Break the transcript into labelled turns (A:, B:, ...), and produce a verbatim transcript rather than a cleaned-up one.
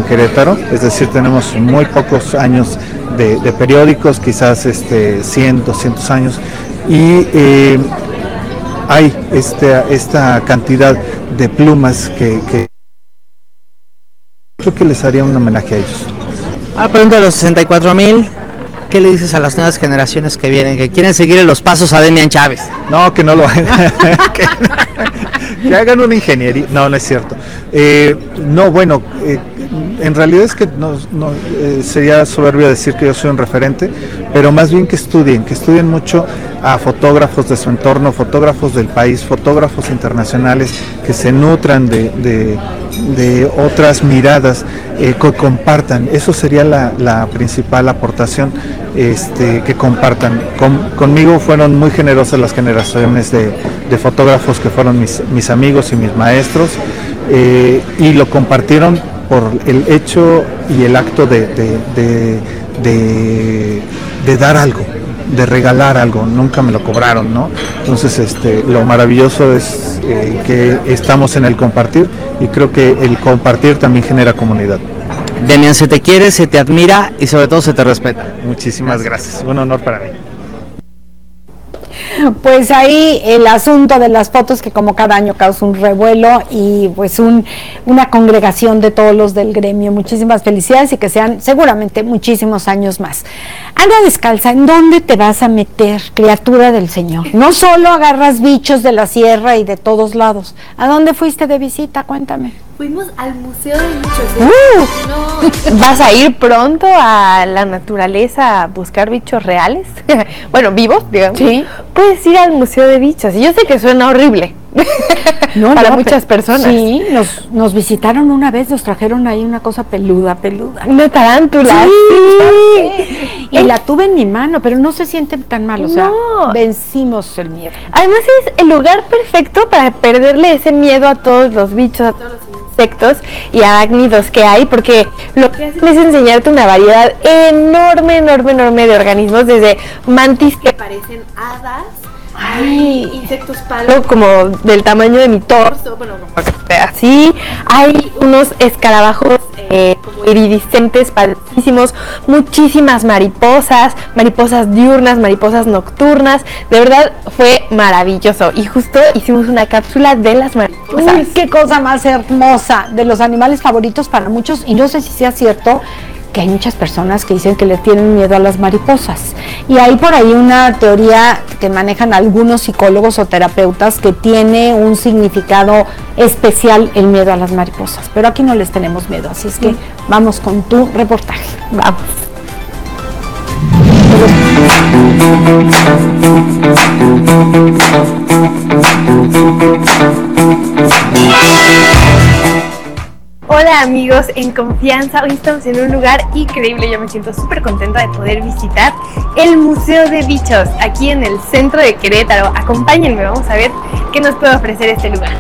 A: en Querétaro, es decir, tenemos muy pocos años de, de periódicos, quizás este, cien, doscientos años, y eh, hay esta, esta cantidad de plumas que, que creo que les haría un homenaje a ellos.
B: Ahora pregunta de los sesenta y cuatro mil, ¿qué le dices a las nuevas generaciones que vienen, que quieren seguir en los pasos a Demian Chávez?
A: No, que no lo hagan, que, que hagan una ingeniería, no, no es cierto. Eh, no, bueno, eh, en realidad es que no, no eh, sería soberbio decir que yo soy un referente, pero más bien que estudien, que estudien mucho a fotógrafos de su entorno, fotógrafos del país, fotógrafos internacionales, que se nutran de, de, de otras miradas, eh, que compartan, eso sería la, la principal aportación, este, que compartan. Con, conmigo fueron muy generosas las generaciones de, de fotógrafos que fueron mis, mis amigos y mis maestros, eh, y lo compartieron por el hecho y el acto de, de, de, de, de dar algo, de regalar algo, nunca me lo cobraron, ¿no? Entonces este, lo maravilloso es eh, que estamos en el compartir, y creo que el compartir también genera comunidad.
B: Demian, se te quiere, se te admira y sobre todo se te respeta.
A: Muchísimas gracias, gracias. Un honor para mí.
C: Pues ahí el asunto de las fotos, que como cada año causa un revuelo y pues un, una congregación de todos los del gremio. Muchísimas felicidades y que sean seguramente muchísimos años más. Anda descalza, ¿en dónde te vas a meter, criatura del Señor? No solo agarras bichos de la sierra y de todos lados. ¿A dónde fuiste de visita? Cuéntame.
D: Fuimos al Museo de Bichos.
C: Uh,
D: no. ¿Vas a ir pronto a la naturaleza a buscar bichos reales? Bueno, vivos, digamos.
C: Sí.
D: Puedes ir al Museo de Bichos. Y yo sé que suena horrible.
C: No,
D: para
C: no,
D: muchas personas.
C: Sí, nos, nos visitaron una vez, nos trajeron ahí una cosa peluda, peluda.
D: Una tarántula.
C: Sí. Sí. Y la tuve en mi mano, pero no se siente tan mal, o sea,
D: no.
C: Vencimos el miedo.
D: Además es el lugar perfecto para perderle ese miedo a todos los bichos, a todos los insectos y arácnidos que hay, porque lo que hacen es enseñarte una variedad enorme, enorme, enorme de organismos, desde mantis que parecen hadas, hay insectos palo como del tamaño de mi torso, bueno, como así, hay unos escarabajos eh, como iridiscentes padrísimos, muchísimas mariposas, mariposas diurnas, mariposas nocturnas, de verdad fue maravilloso, y justo hicimos una cápsula de las mariposas.
C: Uy, qué cosa más hermosa, de los animales favoritos para muchos, y no sé si sea cierto que hay muchas personas que dicen que le tienen miedo a las mariposas, y hay por ahí una teoría que manejan algunos psicólogos o terapeutas que tiene un significado especial el miedo a las mariposas, pero aquí no les tenemos miedo, así es que vamos con tu reportaje.
D: Vamos. Hola amigos, en confianza, hoy estamos en un lugar increíble, yo me siento súper contenta de poder visitar el Museo de Bichos, aquí en el centro de Querétaro. Acompáñenme, vamos a ver qué nos puede ofrecer este lugar.